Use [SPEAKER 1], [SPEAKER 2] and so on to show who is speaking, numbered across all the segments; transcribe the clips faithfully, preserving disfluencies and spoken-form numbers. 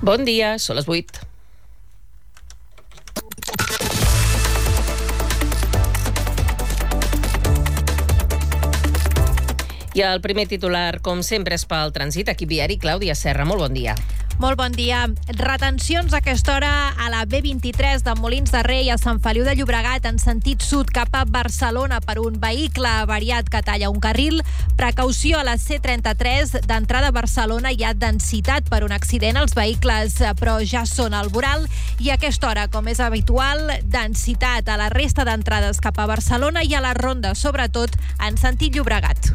[SPEAKER 1] Bon dia, són les vuit. I el primer titular, com sempre, és pel trànsit. Equip viari, Clàudia Serra, molt bon dia.
[SPEAKER 2] Molt bon dia. Retencions a aquesta hora a la B vint-i-tres de Molins de Rei a Sant Feliu de Llobregat en sentit sud cap a Barcelona per un vehicle avariat que talla un carril. Precaució a la C trenta-tres d'entrada a Barcelona. Hi ha densitat per un accident. Els vehicles, però ja són al voral. I a aquesta hora, com és habitual, densitat a la resta d'entrades cap a Barcelona i a la ronda, sobretot en sentit Llobregat.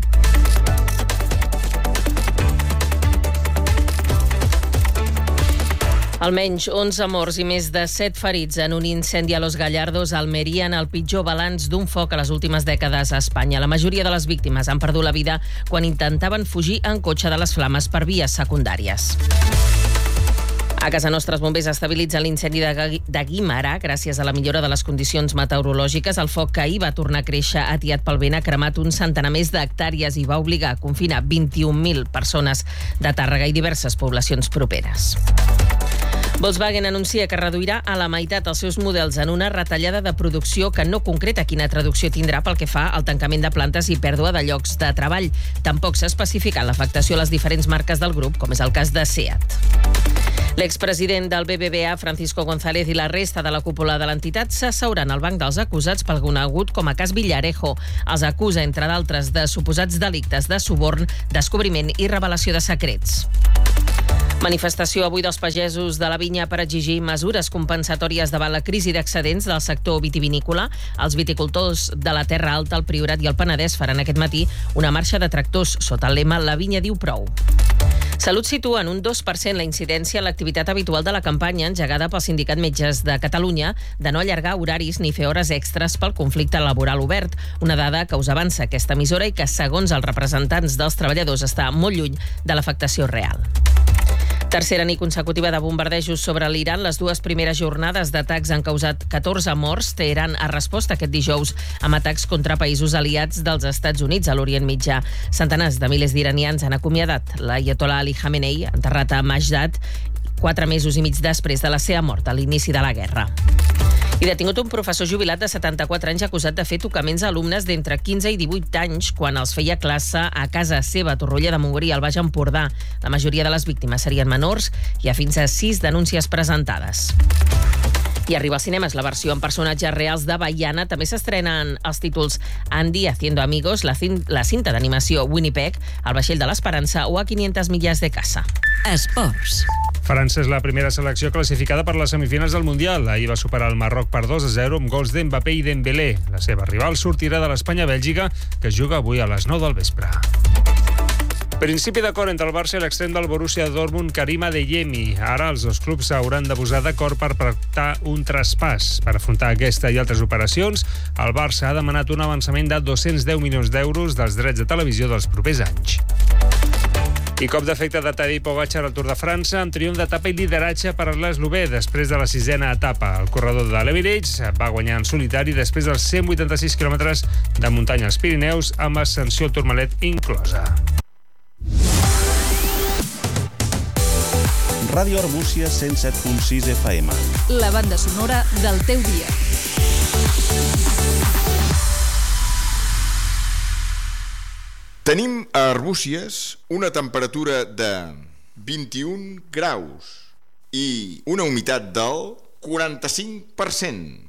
[SPEAKER 1] Almenys onze morts i més de set ferits en un incendi a Los Gallardos, a Almeria, en el pitjor balanç d'un foc a les últimes dècades a Espanya. La majoria de les víctimes han perdut la vida quan intentaven fugir en cotxe de les flames per vies secundàries. A casa nostra, els bombers estabilitzen l'incendi de, de Guimerà gràcies a la millora de les condicions meteorològiques. El foc que ahir va tornar a créixer atiat pel vent ha cremat un centenar més d'hectàrees i va obligar a confinar vint-i-un mil persones de Tàrrega i diverses poblacions properes. Volkswagen anuncia que reduirà a la meitat els seus models en una retallada de producció que no concreta quina traducció tindrà pel que fa al tancament de plantes i pèrdua de llocs de treball. Tampoc s'ha especificat l'afectació a les diferents marques del grup, com és el cas de SEAT. L'expresident del B B V A, Francisco González, i la resta de la cúpula de l'entitat s'asseuran al banc dels acusats pel conegut com a cas Villarejo. Els acusa, entre d'altres, de suposats delictes de suborn, descobriment i revelació de secrets. Manifestació avui dels pagesos de la vinya per exigir mesures compensatòries davant la crisi d'excedents del sector vitivinícola. Els viticultors de la Terra Alta, el Priorat i el Penedès faran aquest matí una marxa de tractors sota el lema La vinya diu prou. Salut situa en un dos per cent la incidència en l'activitat habitual de la campanya engegada pel Sindicat Metges de Catalunya de no allargar horaris ni fer hores extres pel conflicte laboral obert, una dada que us avança aquesta emissora i que, segons els representants dels treballadors, està molt lluny de l'afectació real. Tercera nit consecutiva de bombardejos sobre l'Iran. Les dues primeres jornades d'atacs han causat catorze morts. Teheran ha respost aquest dijous amb atacs contra països aliats dels Estats Units a l'Orient Mitjà. Centenars de milers d'iranians han acomiadat l'Aiatollah Ali Khamenei, enterrat a Masjid, quatre mesos i mig després de la seva mort a l'inici de la guerra. I detingut un professor jubilat de setanta-quatre anys acusat de fer tocaments a alumnes d'entre quinze i divuit anys quan els feia classe a casa seva a Torroella de Montgrí, al Baix Empordà. La majoria de les víctimes serien menors. Hi ha fins a sis denúncies presentades. I arriba als cinemes la versió amb personatges reals de Baiana. També s'estrenen els títols Andy haciendo amigos, la, cin la cinta d'animació Winnipeg, El vaixell de l'esperança o A quinientas millas de casa.
[SPEAKER 3] Esports.
[SPEAKER 4] França és la primera selecció classificada per les semifinals del Mundial. Ahir va superar el Marroc per dos a zero amb gols d'Mbappé i Dembélé. La seva rival sortirà de l'Espanya-Bèlgica, que es juga avui a les nou del vespre. Principi d'acord entre el Barça i l'extrem del Borussia Dortmund, Karim Adeyemi. Ara els dos clubs hauran de posar d'acord per pactar un traspàs. Per afrontar aquesta i altres operacions, el Barça ha demanat un avançament de dos-cents deu milions d'euros dels drets de televisió dels propers anys. I cop d'efecte de Tadej Pogačar al Tour de França, amb triomf d'etapa i lideratge per a l'eslové després de la sisena etapa. El corredor de l'Emirates va guanyar en solitari després dels cent vuitanta-sis quilòmetres de muntanya als Pirineus, amb ascensió al Tourmalet inclosa.
[SPEAKER 5] Ràdio Arbúcies cent set punt sis F M.
[SPEAKER 3] La banda sonora del teu dia.
[SPEAKER 6] Tenim a Arbúcies una temperatura de vint-i-un graus i una humitat del quaranta-cinc per cent.